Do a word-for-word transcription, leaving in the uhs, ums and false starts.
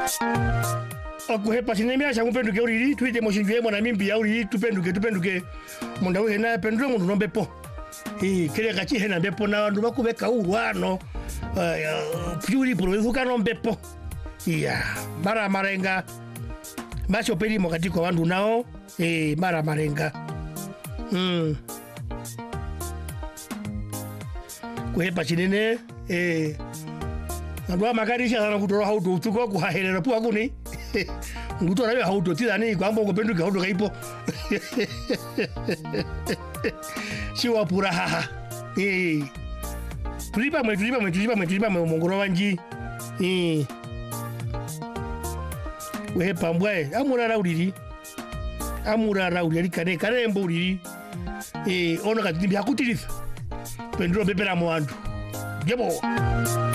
Akuhepa sinemia cha kupenduke uriri tuite moshinjwe mwana mimbi ya uriri tupenduke tupenduke munda we na pendro mundu nombepo eh kile kachi hena bepo na ndu bakubeka urwano pyuri provuka nombepo iya mara marenga bacho peli mokati kwa wandu nao eh mara marenga mm kuhepa chinene eh Ando makarisha sana kutoa hauto tuko kuhahelera pu akuni. Nguto rawe hauto tidani kwambo kupenduka hauto kaipo. Shiwa pura haha. Eh. Tulipa mwe tulipa mwe tulipa mwe tulipa mwe mongoro wanji. Eh. We pambwe amura rauriri. Amura rauriri kane kane mburiri. Eh ona katindi hakutirifa. Pendro bebera mwandu. Jebo.